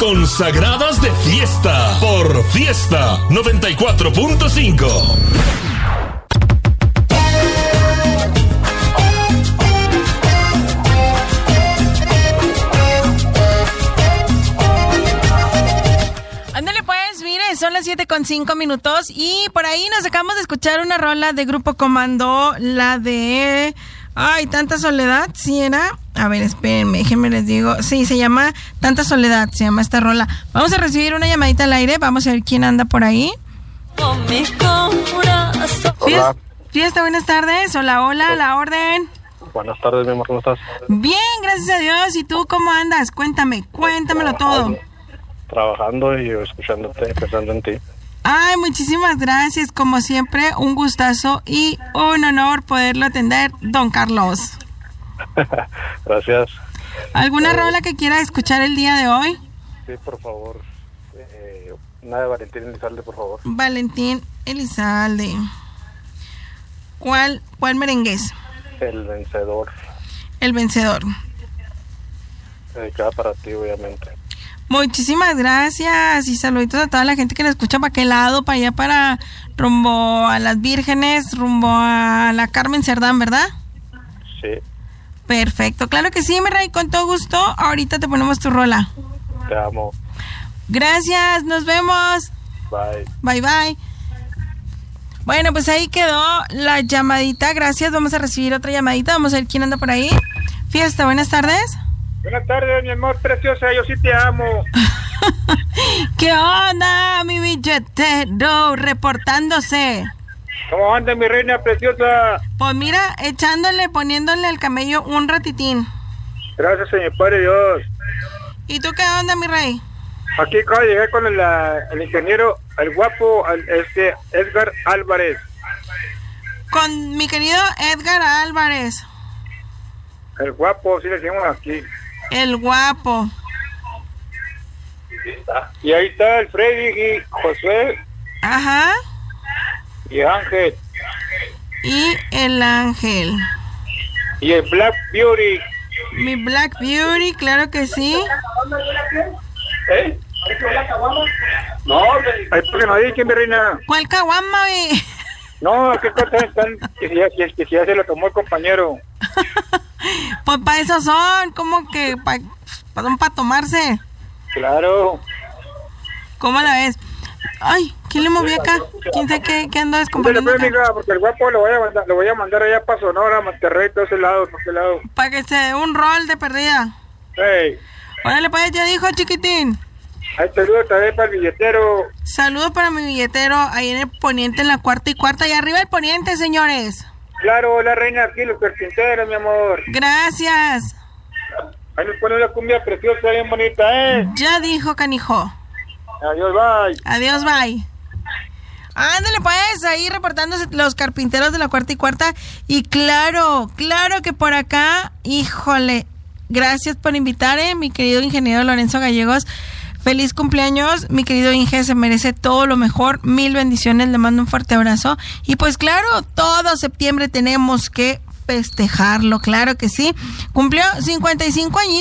consagradas de fiesta por Fiesta 94.5. Son las 7:05 y por ahí nos acabamos de escuchar una rola de Grupo Comando, la de... Ay, Tanta Soledad, ¿sí era? A ver, espérenme, déjenme les digo. Sí, se llama Tanta Soledad, se llama esta rola. Vamos a recibir una llamadita al aire, vamos a ver quién anda por ahí. Hola. Fiesta, buenas tardes. Hola, hola, la orden. Buenas tardes, mi amor, ¿cómo estás? Bien, gracias a Dios. ¿Y tú cómo andas? Cuéntamelo todo. Trabajando y escuchándote, pensando en ti. Ay, muchísimas gracias. Como siempre, un gustazo y un honor poderlo atender, don Carlos. Gracias. ¿Alguna rola que quiera escuchar el día de hoy? Sí, por favor. Una de Valentín Elizalde, por favor. Valentín Elizalde. ¿Cuál merengue es? El vencedor. El vencedor. Dedicada para ti, obviamente. Muchísimas gracias y saluditos a toda la gente que nos escucha para aquel lado, para allá, para rumbo a las Vírgenes, rumbo a la Carmen Cerdán, ¿verdad? Sí. Perfecto, claro que sí, mi rey, con todo gusto. Ahorita te ponemos tu rola. Te amo. Gracias, nos vemos. Bye. Bye, bye. Bueno, pues ahí quedó la llamadita. Gracias, vamos a recibir otra llamadita. Vamos a ver quién anda por ahí. Fiesta, buenas tardes. Buenas tardes, mi amor preciosa, yo sí te amo. ¿Qué onda, mi billetero? Reportándose. ¿Cómo anda mi reina preciosa? Pues mira, poniéndole al camello un ratitín. Gracias, señor Padre Dios. ¿Y tú qué onda, mi rey? Aquí acabo de llegar con el ingeniero, el guapo, Edgar Álvarez. Con mi querido Edgar Álvarez. El guapo, sí le decimos aquí. El guapo. Y ahí está el Freddy y Josué. Ajá. Y Ángel. Y el Ángel. Y el Black Beauty. Mi Black Beauty, claro que sí. ¿Eh? No, ay, porque no dije, mi reina. ¿Cuál caguama, vi? No, ¿qué cosas están? Que si ya se lo tomó el compañero. Pues para eso son, como que son para tomarse. Claro. ¿Cómo la ves? Ay, ¿quién le movió acá? ¿Quién sabe qué ando descomponiendo acá? Porque el guapo lo voy a mandar allá para Sonora, Monterrey, todo ese lado, por ese lado. Para que se dé un rol de perdida. Hey. Órale, pues, ya dijo, chiquitín. Ahí saludos también para el billetero. Saludos para mi billetero, ahí en el poniente, en la cuarta y cuarta, y arriba el poniente, señores. Claro, la reina aquí, los carpinteros, mi amor. Gracias. Ahí nos pone una cumbia preciosa, bien bonita, ¿eh? Ya dijo, canijo. Adiós, bye. Adiós, bye. Ándale, pues, ahí reportándose los carpinteros de la cuarta y cuarta. Y claro que por acá, híjole, gracias por invitar, mi querido ingeniero Lorenzo Gallegos. Feliz cumpleaños, mi querido Inge, se merece todo lo mejor, 1000 bendiciones, le mando un fuerte abrazo. Y pues claro, todo septiembre tenemos que festejarlo, claro que sí. Cumplió 55 añitos.